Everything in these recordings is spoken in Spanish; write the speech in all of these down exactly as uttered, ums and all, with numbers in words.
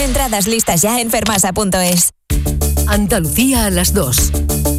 Entradas listas ya en fermasa punto es. Andalucía a las dos.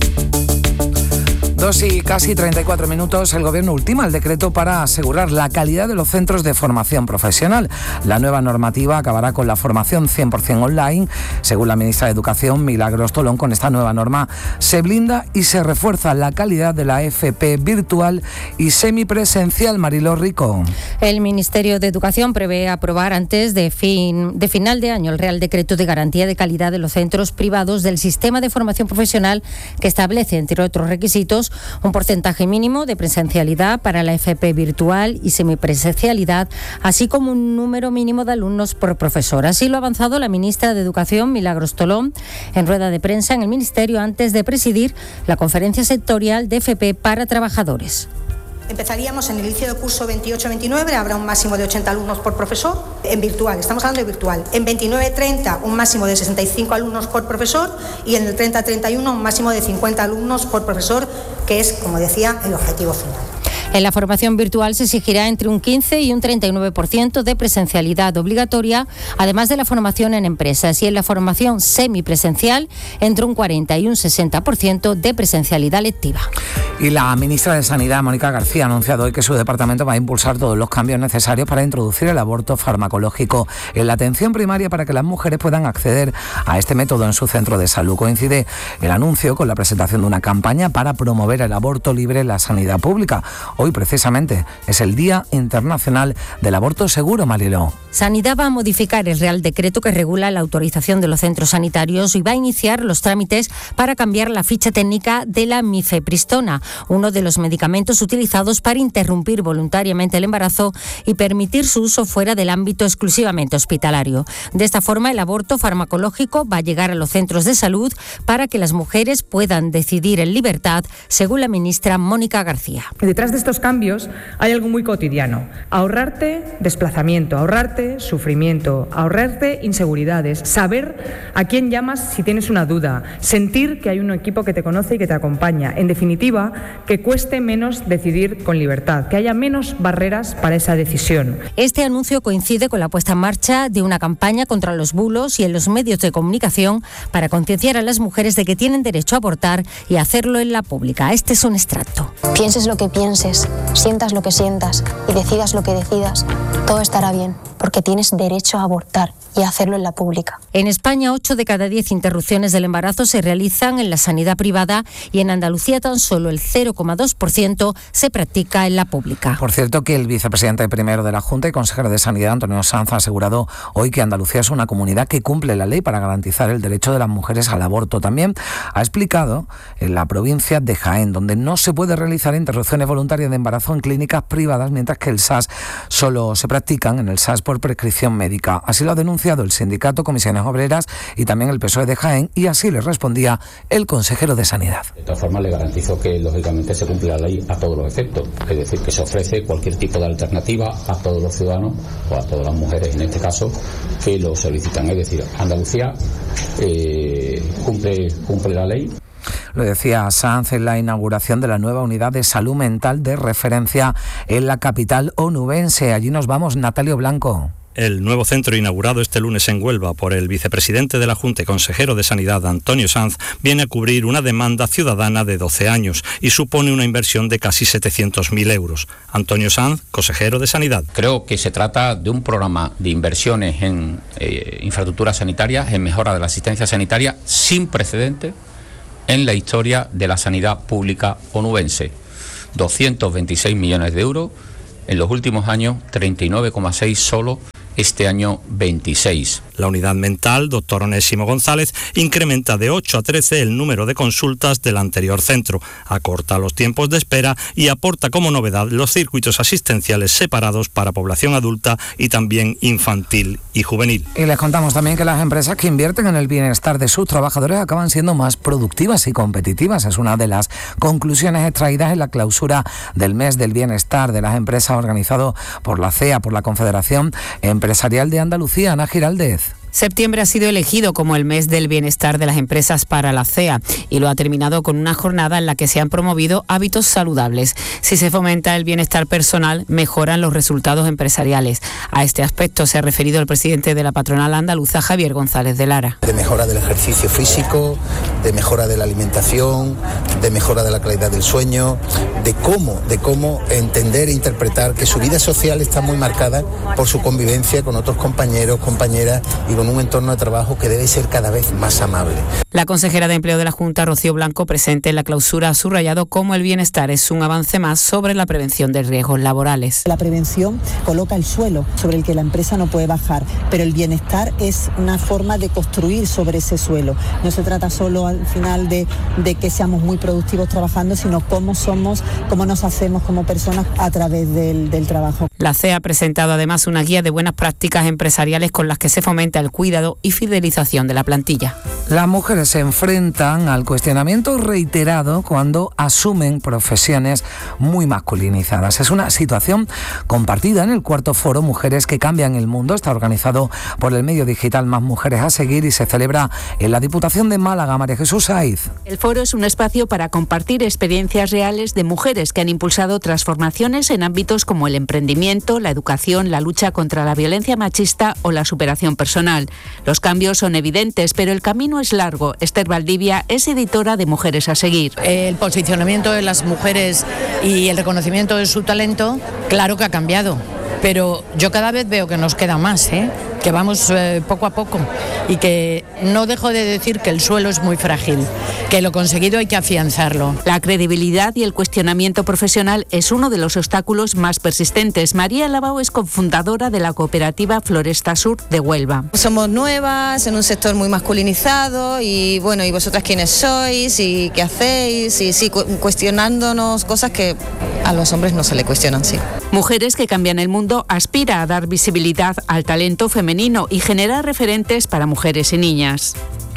Dos y casi treinta y cuatro minutos, el Gobierno ultima el decreto para asegurar la calidad de los centros de formación profesional. La nueva normativa acabará con la formación cien por ciento online. Según la ministra de Educación, Milagros Tolón, con esta nueva norma se blinda y se refuerza la calidad de la F P virtual y semipresencial. Mariló Rico. El Ministerio de Educación prevé aprobar antes de, fin, de final de año el Real Decreto de Garantía de Calidad de los Centros Privados del Sistema de Formación Profesional, que establece, entre otros requisitos, un porcentaje mínimo de presencialidad para la F P virtual y semipresencialidad, así como un número mínimo de alumnos por profesor. Así lo ha avanzado la ministra de Educación, Milagros Tolón, en rueda de prensa en el Ministerio antes de presidir la conferencia sectorial de F P para trabajadores. Empezaríamos en el inicio del curso veintiocho veintinueve, habrá un máximo de ochenta alumnos por profesor, en virtual, estamos hablando de virtual. En veintinueve treinta un máximo de sesenta y cinco alumnos por profesor y en el treinta treinta y uno un máximo de cincuenta alumnos por profesor, que es, como decía, el objetivo final. En la formación virtual se exigirá entre un quince y un treinta y nueve por ciento de presencialidad obligatoria, además de la formación en empresas, y en la formación semipresencial entre un cuarenta y un sesenta por ciento de presencialidad lectiva. Y la ministra de Sanidad, Mónica García, ha anunciado hoy que su departamento va a impulsar todos los cambios necesarios para introducir el aborto farmacológico en la atención primaria para que las mujeres puedan acceder a este método en su centro de salud. Coincide el anuncio con la presentación de una campaña para promover el aborto libre en la sanidad pública. Hoy, precisamente, es el Día Internacional del Aborto Seguro, Mariló. Sanidad va a modificar el Real Decreto que regula la autorización de los centros sanitarios y va a iniciar los trámites para cambiar la ficha técnica de la mifepristona, uno de los medicamentos utilizados para interrumpir voluntariamente el embarazo y permitir su uso fuera del ámbito exclusivamente hospitalario. De esta forma, el aborto farmacológico va a llegar a los centros de salud para que las mujeres puedan decidir en libertad, según la ministra Mónica García. Detrás de estos cambios hay algo muy cotidiano: ahorrarte desplazamiento, ahorrarte sufrimiento, ahorrarte inseguridades, saber a quién llamas si tienes una duda, sentir que hay un equipo que te conoce y que te acompaña. En definitiva, que cueste menos decidir con libertad, que haya menos barreras para esa decisión. Este anuncio coincide con la puesta en marcha de una campaña contra los bulos y en los medios de comunicación para concienciar a las mujeres de que tienen derecho a abortar y hacerlo en la pública. Este es un extracto. Pienses lo que pienses, sientas lo que sientas y decidas lo que decidas, todo estará bien, porque tienes derecho a abortar y a hacerlo en la pública. En España, ocho de cada diez interrupciones del embarazo se realizan en la sanidad privada y en Andalucía tan solo el cero coma dos por ciento se practica en la pública. Por cierto, que el vicepresidente primero de la Junta y consejero de Sanidad, Antonio Sanz, ha asegurado hoy que Andalucía es una comunidad que cumple la ley para garantizar el derecho de las mujeres al aborto. También ha explicado en la provincia de Jaén, donde no se puede realizar interrupciones voluntarias de embarazo en clínicas privadas, mientras que el S A S solo se practican en el S A S por prescripción médica. Así lo ha denunciado el sindicato Comisiones Obreras y también el P S O E de Jaén, y así le respondía el consejero de Sanidad. De todas formas, le garantizo que lógicamente se cumple la ley a todos los efectos, es decir, que se ofrece cualquier tipo de alternativa a todos los ciudadanos o a todas las mujeres, en este caso, que lo solicitan. Es decir, Andalucía eh, cumple, cumple la ley. Lo decía Sanz en la inauguración de la nueva unidad de salud mental de referencia en la capital onubense. Allí nos vamos, Natalio Blanco. El nuevo centro inaugurado este lunes en Huelva por el vicepresidente de la Junta y consejero de Sanidad, Antonio Sanz, viene a cubrir una demanda ciudadana de doce años y supone una inversión de casi setecientos mil euros. Antonio Sanz, consejero de Sanidad. Creo que se trata de un programa de inversiones en eh, infraestructuras sanitarias, en mejora de la asistencia sanitaria, sin precedentes en la historia de la sanidad pública onubense. doscientos veintiséis millones de euros en los últimos años, treinta y nueve coma seis solo este año veintiséis. La unidad mental, doctor Onésimo González, incrementa de ocho a trece el número de consultas del anterior centro, acorta los tiempos de espera y aporta como novedad los circuitos asistenciales separados para población adulta y también infantil y juvenil. Y les contamos también que las empresas que invierten en el bienestar de sus trabajadores acaban siendo más productivas y competitivas. Es una de las conclusiones extraídas en la clausura del mes del bienestar de las empresas organizado por la C E A, por la Confederación Empresarial de Andalucía. Ana Giraldez. Septiembre ha sido elegido como el mes del bienestar de las empresas para la C E A y lo ha terminado con una jornada en la que se han promovido hábitos saludables. Si se fomenta el bienestar personal, mejoran los resultados empresariales. A este aspecto se ha referido el presidente de la patronal andaluza, Javier González de Lara. De mejora del ejercicio físico, de mejora de la alimentación, de mejora de la calidad del sueño, de cómo, de cómo entender e interpretar que su vida social está muy marcada por su convivencia con otros compañeros, compañeras y con un entorno de trabajo que debe ser cada vez más amable. La consejera de Empleo de la Junta, Rocío Blanco, presente en la clausura, ha subrayado cómo el bienestar es un avance más sobre la prevención de riesgos laborales. La prevención coloca el suelo sobre el que la empresa no puede bajar, pero el bienestar es una forma de construir sobre ese suelo. No se trata solo al final de, de que seamos muy productivos trabajando, sino cómo somos, cómo nos hacemos como personas a través del, del trabajo. La C E A ha presentado además una guía de buenas prácticas empresariales con las que se fomenta el cuidado y fidelización de la plantilla. Las mujeres se enfrentan al cuestionamiento reiterado cuando asumen profesiones muy masculinizadas. Es una situación compartida en el cuarto foro Mujeres que cambian el mundo. Está organizado por el medio digital Más Mujeres a Seguir y se celebra en la Diputación de Málaga. María Jesús Saiz. El foro es un espacio para compartir experiencias reales de mujeres que han impulsado transformaciones en ámbitos como el emprendimiento, la educación, la lucha contra la violencia machista o la superación personal. Los cambios son evidentes, pero el camino es largo. Esther Valdivia es editora de Mujeres a Seguir. El posicionamiento de las mujeres y el reconocimiento de su talento, claro que ha cambiado, pero yo cada vez veo que nos queda más, ¿eh? que vamos eh, poco a poco y que no dejo de decir que el suelo es muy frágil, que lo conseguido hay que afianzarlo. La credibilidad y el cuestionamiento profesional es uno de los obstáculos más persistentes. María Lavao es cofundadora de la cooperativa Floresta Sur de Huelva. Somos nuevas en un sector muy masculinizado y bueno, ¿y vosotras quiénes sois? ¿Y qué hacéis? Y sí, cu- cuestionándonos cosas que a los hombres no se le cuestionan, sí. Mujeres que cambian el mundo aspira a dar visibilidad al talento femenino y generar referentes para mujeres y niñas.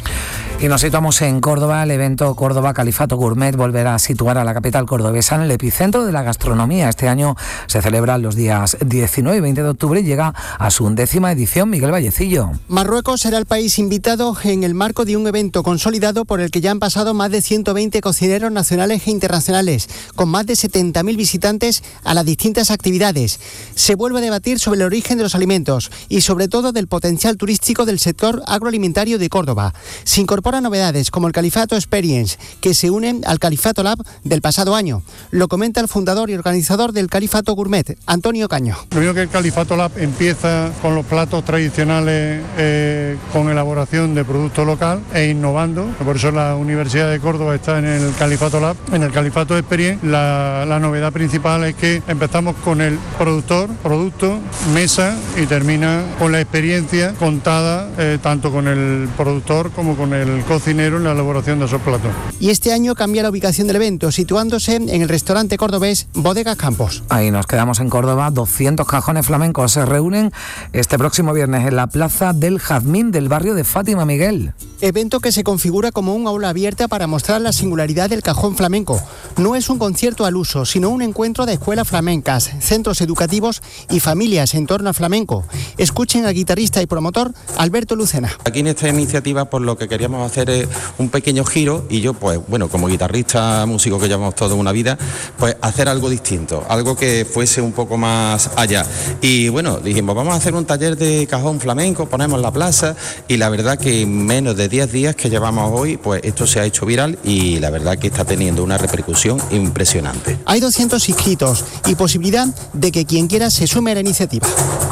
Y nos situamos en Córdoba. El evento Córdoba Califato Gourmet volverá a situar a la capital cordobesa en el epicentro de la gastronomía. Este año se celebra los días diecinueve y veinte de octubre y llega a su undécima edición. Miguel Vallecillo. Marruecos será el país invitado en el marco de un evento consolidado por el que ya han pasado más de ciento veinte cocineros nacionales e internacionales, con más de setenta mil visitantes a las distintas actividades. Se vuelve a debatir sobre el origen de los alimentos y sobre todo del potencial turístico del sector agroalimentario de Córdoba. Se incorpora novedades como el Califato Experience, que se unen al Califato Lab del pasado año. Lo comenta el fundador y organizador del Califato Gourmet, Antonio Caño. Lo único que el Califato Lab empieza con los platos tradicionales, eh, con elaboración de producto local e innovando. Por eso la Universidad de Córdoba está en el Califato Lab. En el Califato Experience la, la novedad principal es que empezamos con el productor, producto, mesa y termina con la experiencia contada eh, tanto con el productor como con el cocinero en la elaboración de esos platos. Y este año cambia la ubicación del evento, situándose en el restaurante cordobés Bodegas Campos. Ahí nos quedamos en Córdoba. doscientos cajones flamencos se reúnen este próximo viernes en la Plaza del Jazmín del barrio de Fátima. Miguel. Evento que se configura como un aula abierta para mostrar la singularidad del cajón flamenco. No es un concierto al uso, sino un encuentro de escuelas flamencas, centros educativos y familias en torno al flamenco. Escuchen al guitarrista y promotor Alberto Lucena. Aquí en esta iniciativa, por lo que queríamos hacer es un pequeño giro y yo, pues bueno, como guitarrista, músico que llevamos toda una vida, pues hacer algo distinto, algo que fuese un poco más allá. Y bueno, dijimos, vamos a hacer un taller de cajón flamenco, ponemos la plaza y la verdad que en menos de diez días que llevamos hoy, pues esto se ha hecho viral y la verdad que está teniendo una repercusión impresionante. Hay doscientos inscritos y posibilidad de que quien quiera se sume a la iniciativa.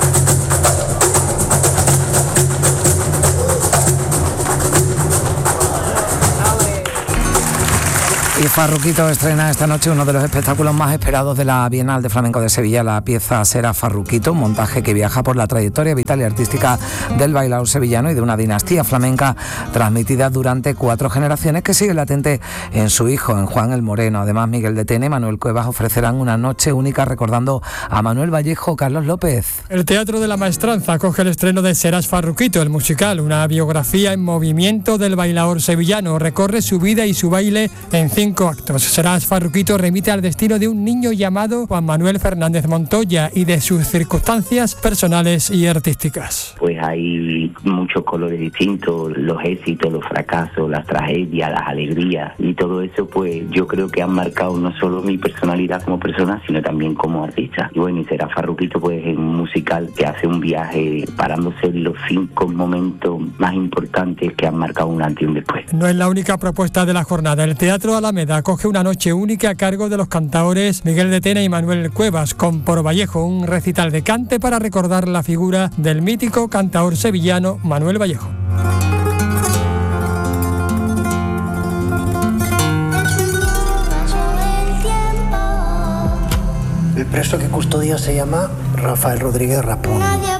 Y Farruquito estrena esta noche uno de los espectáculos más esperados de la Bienal de Flamenco de Sevilla. La pieza será Farruquito, un montaje que viaja por la trayectoria vital y artística del bailador sevillano y de una dinastía flamenca transmitida durante cuatro generaciones que sigue latente en su hijo, en Juan el Moreno. Además, Miguel de Tene y Manuel Cuevas ofrecerán una noche única recordando a Manuel Vallejo, Carlos López. El Teatro de la Maestranza acoge el estreno de Serás Farruquito, el musical, una biografía en movimiento del bailador sevillano. Recorre su vida y su baile en cinco cinco actos. Serás Farruquito remite al destino de un niño llamado Juan Manuel Fernández Montoya y de sus circunstancias personales y artísticas. Pues hay muchos colores distintos, los éxitos, los fracasos, las tragedias, las alegrías, y todo eso pues yo creo que han marcado no solo mi personalidad como persona, sino también como artista. Y bueno, y será Farruquito pues es un musical que hace un viaje parándose en los cinco momentos más importantes que han marcado un antes y un después. No es la única propuesta de la jornada. El Teatro Alameda acoge una noche única a cargo de los cantaores Miguel de Tena y Manuel Cuevas, con Por Vallejo, un recital de cante para recordar la figura del mítico cantaor sevillano Manuel Vallejo. El preso que custodia se llama Rafael Rodríguez Rapón.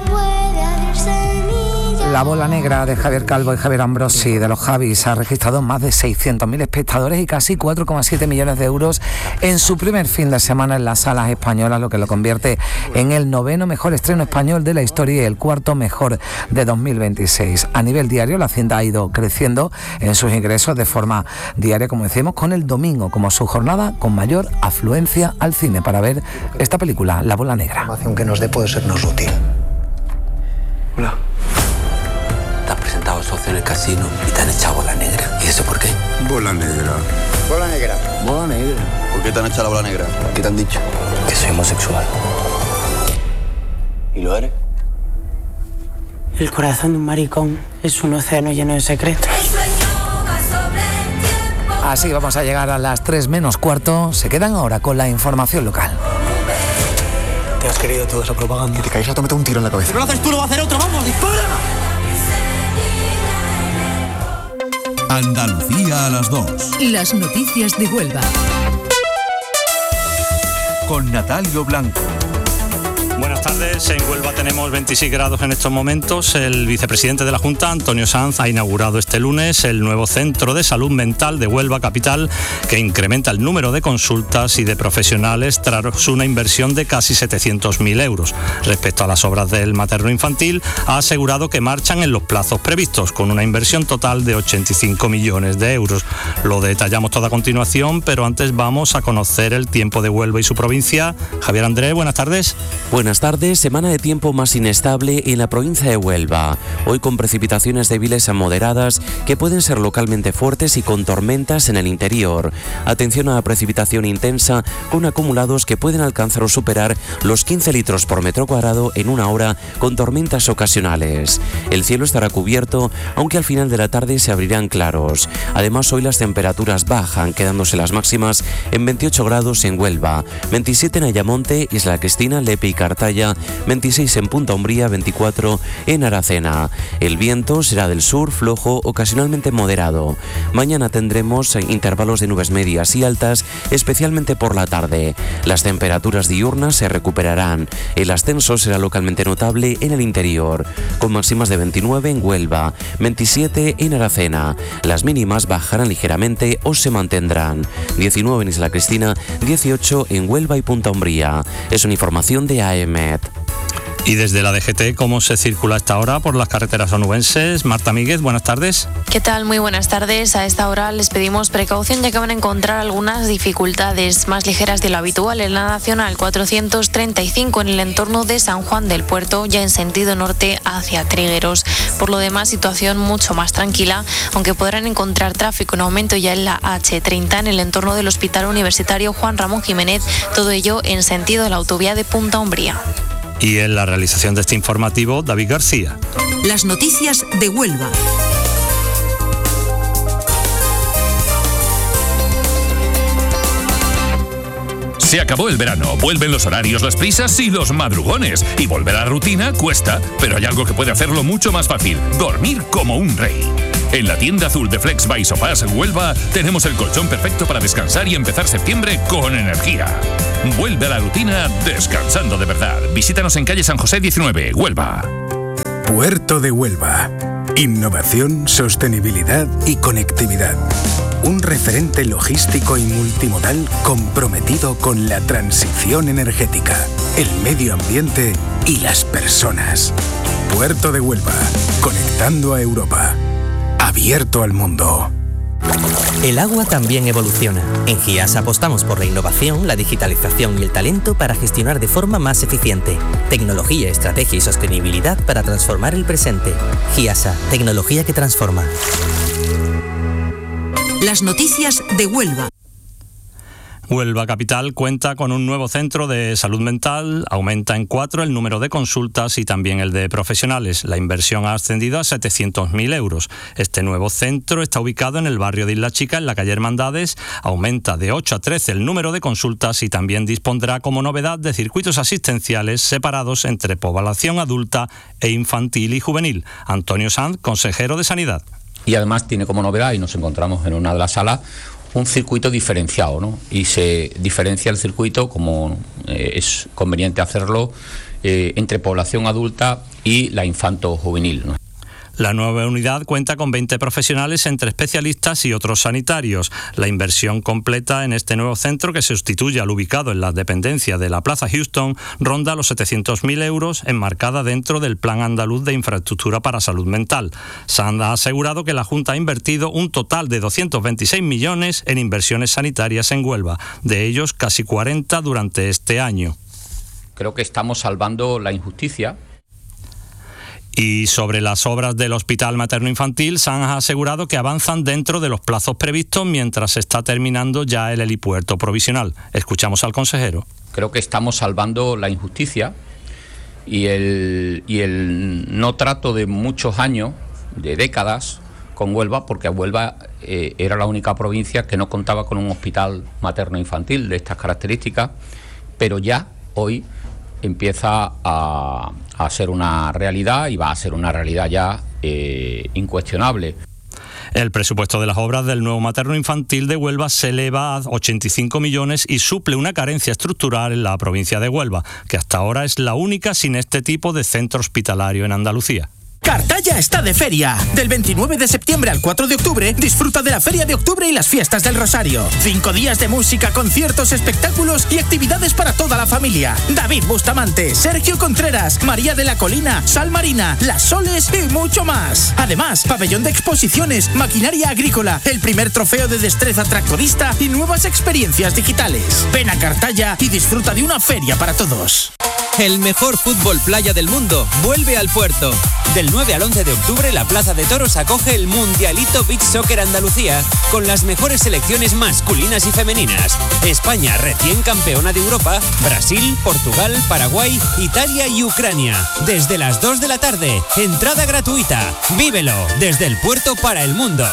La bola negra de Javier Calvo y Javier Ambrosi de los Javis ha registrado más de seiscientos mil espectadores y casi cuatro coma siete millones de euros en su primer fin de semana en las salas españolas, lo que lo convierte en el noveno mejor estreno español de la historia y el cuarto mejor de dos mil veintiséis. A nivel diario, la Hacienda ha ido creciendo en sus ingresos de forma diaria, como decimos, con el domingo como su jornada con mayor afluencia al cine para ver esta película, La bola negra. La información que nos dé puede sernos útil. Hola. Te has presentado socio en el casino y te han echado bola negra. ¿Y eso por qué? Bola negra. Bola negra. Bola negra. ¿Por qué te han echado la bola negra? ¿Qué te han dicho? Que soy homosexual. ¿Y lo eres? El corazón de un maricón es un océano lleno de secretos. Así vamos a llegar a las tres menos cuarto. Se quedan ahora con la información local. Te has querido toda esa propaganda. Que te caes a tomarte un tiro en la cabeza. Si no lo haces tú, lo va a hacer otro. ¡Vamos, dispara! Andalucía a las dos. Las noticias de Huelva. Con Natalio Blanco. Buenas tardes. En Huelva tenemos veintiséis grados en estos momentos. El vicepresidente de la Junta, Antonio Sanz, ha inaugurado este lunes el nuevo Centro de Salud Mental de Huelva Capital, que incrementa el número de consultas y de profesionales tras una inversión de casi setecientos mil euros. Respecto a las obras del materno infantil, ha asegurado que marchan en los plazos previstos, con una inversión total de ochenta y cinco millones de euros. Lo detallamos todo a continuación, pero antes vamos a conocer el tiempo de Huelva y su provincia. Javier Andrés, buenas tardes. Buenas tardes. Semana de tiempo más inestable en la provincia de Huelva. Hoy con precipitaciones débiles a moderadas que pueden ser localmente fuertes y con tormentas en el interior. Atención a la precipitación intensa con acumulados que pueden alcanzar o superar los quince litros por metro cuadrado en una hora con tormentas ocasionales. El cielo estará cubierto, aunque al final de la tarde se abrirán claros. Además, hoy las temperaturas bajan, quedándose las máximas en veintiocho grados en Huelva, veintisiete en Ayamonte, Isla Cristina, Lepe y Cartaya, veintiséis en Punta Umbría, veinticuatro en Aracena. El viento será del sur, flojo, ocasionalmente moderado. Mañana tendremos intervalos de nubes medias y altas, especialmente por la tarde. Las temperaturas diurnas se recuperarán. El ascenso será localmente notable en el interior, con máximas de veintinueve en Huelva, veintisiete en Aracena. Las mínimas bajarán ligeramente o se mantendrán. diecinueve en Isla Cristina, dieciocho en Huelva y Punta Umbría. Es una información de A E M E T. Y desde la D G T, ¿cómo se circula a esta hora por las carreteras onubenses? Marta Míguez, buenas tardes. ¿Qué tal? Muy buenas tardes. A esta hora les pedimos precaución ya que van a encontrar algunas dificultades más ligeras de lo habitual en la Nacional cuatrocientos treinta y cinco en el entorno de San Juan del Puerto, ya en sentido norte hacia Trigueros. Por lo demás, situación mucho más tranquila, aunque podrán encontrar tráfico en aumento ya en la H treinta en el entorno del Hospital Universitario Juan Ramón Jiménez, todo ello en sentido de la autovía de Punta Umbría. Y en la realización de este informativo, David García. Las noticias de Huelva. Se acabó el verano, vuelven los horarios, las prisas y los madrugones. Y volver a la rutina cuesta, pero hay algo que puede hacerlo mucho más fácil: dormir como un rey. En la tienda azul de Flex by Sofás Huelva tenemos el colchón perfecto para descansar y empezar septiembre con energía. Vuelve a la rutina descansando de verdad. Visítanos en calle San José diecinueve, Huelva. Puerto de Huelva. Innovación, sostenibilidad y conectividad. Un referente logístico y multimodal comprometido con la transición energética, el medio ambiente y las personas. Puerto de Huelva, conectando a Europa. Abierto al mundo. El agua también evoluciona. En GIAS apostamos por la innovación, la digitalización y el talento para gestionar de forma más eficiente. Tecnología, estrategia y sostenibilidad para transformar el presente. GIASA, tecnología que transforma. Las noticias de Huelva. Huelva Capital cuenta con un nuevo centro de salud mental, aumenta en cuatro el número de consultas y también el de profesionales. La inversión ha ascendido a setecientos mil euros. Este nuevo centro está ubicado en el barrio de Isla Chica, en la calle Hermandades, aumenta de ocho a trece el número de consultas y también dispondrá como novedad de circuitos asistenciales separados entre población adulta e infantil y juvenil. Antonio Sanz, consejero de Sanidad. Y además tiene como novedad, y nos encontramos en una de las salas, un circuito diferenciado, ¿no? Y se diferencia el circuito, como eh, es conveniente hacerlo, eh, entre población adulta y la infanto-juvenil, ¿no? La nueva unidad cuenta con veinte profesionales entre especialistas y otros sanitarios. La inversión completa en este nuevo centro, que sustituye al ubicado en la dependencia de la Plaza Houston, ronda los setecientos mil euros, enmarcada dentro del Plan Andaluz de Infraestructura para Salud Mental. Sanz ha asegurado que la Junta ha invertido un total de doscientos veintiséis millones en inversiones sanitarias en Huelva, de ellos casi cuarenta durante este año. Creo que estamos salvando la injusticia. Y sobre las obras del Hospital Materno-Infantil, Sanz ha asegurado que avanzan dentro de los plazos previstos mientras se está terminando ya el helipuerto provisional. Escuchamos al consejero. Creo que estamos salvando la injusticia y el, y el no trato de muchos años, de décadas, con Huelva, porque Huelva eh, era la única provincia que no contaba con un hospital materno-infantil de estas características, pero ya hoy empieza a, a ser una realidad y va a ser una realidad ya eh, incuestionable. El presupuesto de las obras del nuevo materno infantil de Huelva se eleva a ochenta y cinco millones y suple una carencia estructural en la provincia de Huelva, que hasta ahora es la única sin este tipo de centro hospitalario en Andalucía. Cartaya está de feria. Del veintinueve de septiembre al cuatro de octubre, disfruta de la Feria de Octubre y las Fiestas del Rosario. Cinco días de música, conciertos, espectáculos y actividades para toda la familia. David Bustamante, Sergio Contreras, María de la Colina, Sal Marina, Las Soles y mucho más. Además, pabellón de exposiciones, maquinaria agrícola, el primer trofeo de destreza tractorista y nuevas experiencias digitales. Ven a Cartaya y disfruta de una feria para todos. El mejor fútbol playa del mundo vuelve al puerto. Del nueve al once de octubre, la Plaza de Toros acoge el Mundialito Beach Soccer Andalucía con las mejores selecciones masculinas y femeninas. España, recién campeona de Europa, Brasil, Portugal, Paraguay, Italia y Ucrania. Desde las dos de la tarde, entrada gratuita. Vívelo desde el puerto para el mundo.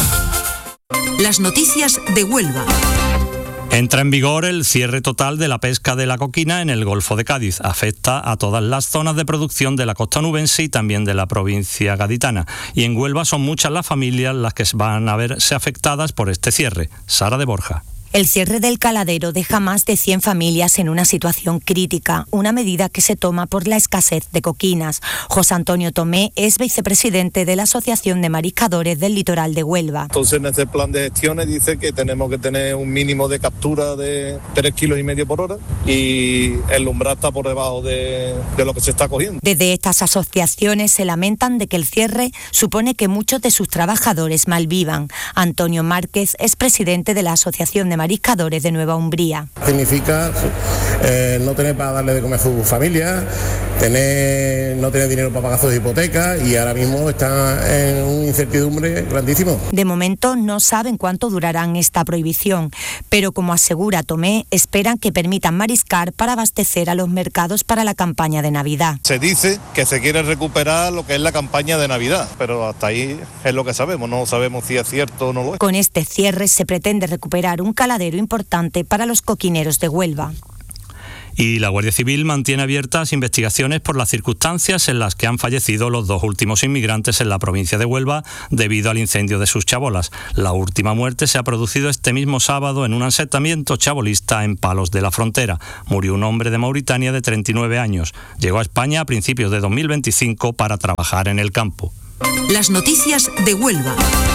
Las noticias de Huelva. Entra en vigor el cierre total de la pesca de la coquina en el Golfo de Cádiz. Afecta a todas las zonas de producción de la costa onubense y también de la provincia gaditana. Y en Huelva son muchas las familias las que van a verse afectadas por este cierre. Sara de Borja. El cierre del caladero deja más de cien familias en una situación crítica, una medida que se toma por la escasez de coquinas. José Antonio Tomé es vicepresidente de la Asociación de Mariscadores del Litoral de Huelva. Entonces, en este plan de gestiones dice que tenemos que tener un mínimo de captura de tres kilos y medio por hora y el umbral está por debajo de, de lo que se está cogiendo. Desde estas asociaciones se lamentan de que el cierre supone que muchos de sus trabajadores malvivan. Antonio Márquez es presidente de la Asociación de Mariscadores de Nueva Umbría. Significa eh, no tener para darle de comer a su familia, tener, no tener dinero para pagar sus hipotecas y ahora mismo está en una incertidumbre grandísimo. De momento no saben cuánto durarán esta prohibición, pero como asegura Tomé, esperan que permitan mariscar para abastecer a los mercados para la campaña de Navidad. Se dice que se quiere recuperar lo que es la campaña de Navidad, pero hasta ahí es lo que sabemos, no sabemos si es cierto o no lo es. Con este cierre se pretende recuperar un caladero importante para los coquineros de Huelva. Y la Guardia Civil mantiene abiertas investigaciones por las circunstancias en las que han fallecido los dos últimos inmigrantes en la provincia de Huelva debido al incendio de sus chabolas. La última muerte se ha producido este mismo sábado en un asentamiento chabolista en Palos de la Frontera. Murió un hombre de Mauritania de treinta y nueve años. Llegó a España a principios de dos mil veinticinco para trabajar en el campo. Las noticias de Huelva.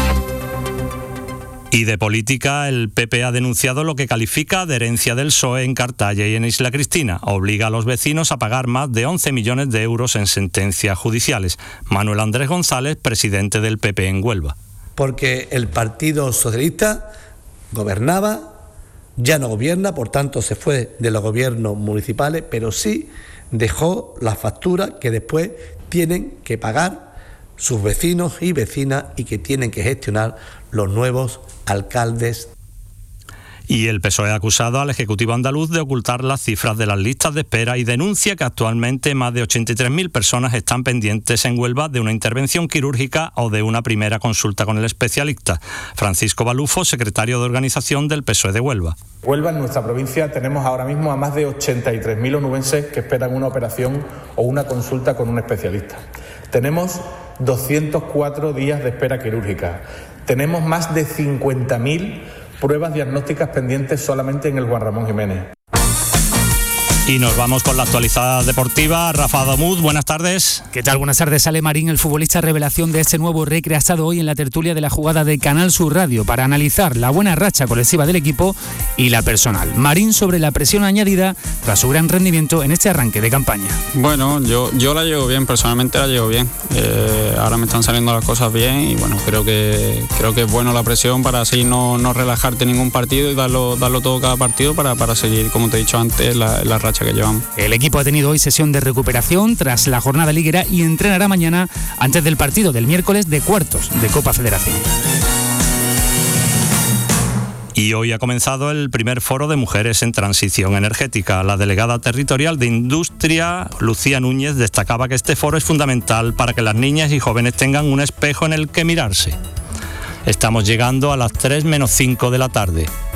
Y de política, el P P ha denunciado lo que califica de herencia del P S O E en Cartaya y en Isla Cristina. Obliga a los vecinos a pagar más de once millones de euros en sentencias judiciales. Manuel Andrés González, presidente del P P en Huelva. porque el Partido Socialista gobernaba, ya no gobierna, por tanto se fue de los gobiernos municipales, pero sí dejó la factura que después tienen que pagar sus vecinos y vecinas y que tienen que gestionar los nuevos alcaldes. Y el P S O E ha acusado al Ejecutivo andaluz de ocultar las cifras de las listas de espera y denuncia que actualmente más de ochenta y tres mil personas están pendientes en Huelva de una intervención quirúrgica o de una primera consulta con el especialista. Francisco Balufo, secretario de organización del P S O E de Huelva. Huelva, en nuestra provincia, tenemos ahora mismo a más de ochenta y tres mil onubenses que esperan una operación o una consulta con un especialista. Tenemos doscientos cuatro días de espera quirúrgica. Tenemos más de cincuenta mil pruebas diagnósticas pendientes solamente en el Juan Ramón Jiménez. Y nos vamos con la actualidad deportiva. Rafa Domuz, buenas tardes. ¿Qué tal? Buenas tardes. Ale Marín, el futbolista revelación de este nuevo Recre, ha estado hoy en la tertulia de la jugada de Canal Sur Radio para analizar la buena racha colectiva del equipo y la personal. Marín sobre la presión añadida tras su gran rendimiento en este arranque de campaña. Bueno, yo, yo la llevo bien, personalmente la llevo bien. Eh, ahora me están saliendo las cosas bien y bueno, creo que creo que es bueno la presión para así no, no relajarte ningún partido y darlo, darlo todo cada partido para, para seguir, como te he dicho antes, la, la racha que llevamos. El equipo ha tenido hoy sesión de recuperación tras la jornada liguera y entrenará mañana antes del partido del miércoles de cuartos de Copa Federación. Y hoy ha comenzado el primer foro de mujeres en transición energética. La delegada territorial de Industria, Lucía Núñez, destacaba que este foro es fundamental para que las niñas y jóvenes tengan un espejo en el que mirarse. Estamos llegando a las tres menos cinco de la tarde.